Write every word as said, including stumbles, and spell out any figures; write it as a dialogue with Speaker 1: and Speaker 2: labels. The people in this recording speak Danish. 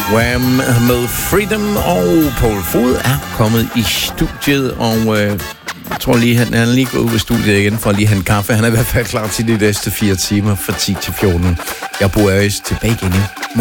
Speaker 1: Wham med Freedom, og Paul Fod er kommet i studiet, og øh, jeg tror lige, han, han er lige gået ud af studiet igen for at lige have en kaffe. Han er i hvert fald klar til de næste fire timer fra ti til fjorten. Jeg bor tilbage igen.